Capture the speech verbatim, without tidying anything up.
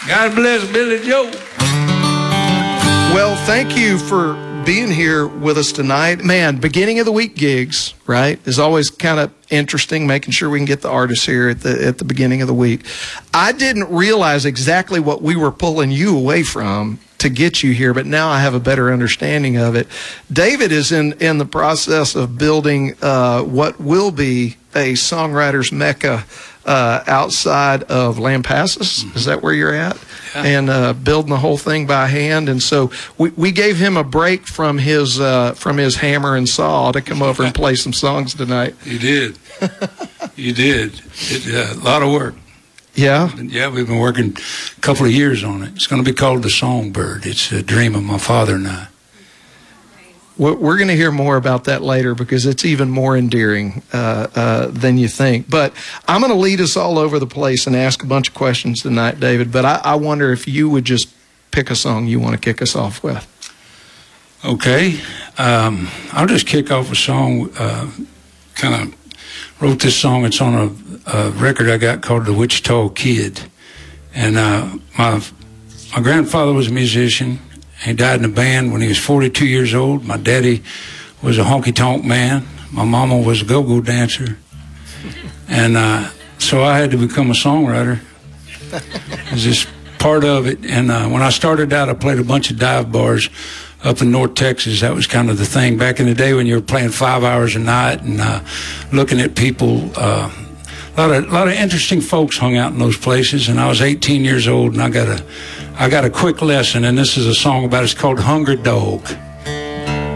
God bless Billy Joe. Well, thank you for being here with us tonight. Man, beginning of the week gigs, right, is always kind of interesting, making sure we can get the artists here at the at the beginning of the week. I didn't realize exactly what we were pulling you away from to get you here, but now I have a better understanding of it. David is in, in the process of building uh, what will be a songwriter's mecca uh, outside of Lampasas. Mm-hmm. Is that where you're at? Yeah. And uh, building the whole thing by hand. And so we, we gave him a break from his uh, from his hammer and saw to come over and play some songs tonight. You did. You did. It, uh, a lot of work. Yeah? Yeah, we've been working a couple of years on it. It's going to be called The Songbird. It's a dream of my father and I. We're going to hear more about that later because it's even more endearing uh, uh, than you think. But I'm going to lead us all over the place and ask a bunch of questions tonight, David. But I, I wonder if you would just pick a song you want to kick us off with. Okay. Um, I'll just kick off a song. Uh, kind of wrote this song. It's on a a record I got called The Wichita Kid. And uh, my my grandfather was a musician. He died in a band when he was forty-two years old. My daddy was a honky-tonk man. My mama was a go-go dancer. And uh, so I had to become a songwriter. It was just part of it. And uh, when I started out, I played a bunch of dive bars up in North Texas. That was kind of the thing. Back in the day when you were playing five hours a night and uh, looking at people... Uh, A lot of, a lot of interesting folks hung out in those places, and I was eighteen years old, and I got a, I got a quick lesson, and this is a song about it. It's called Hungry Dog.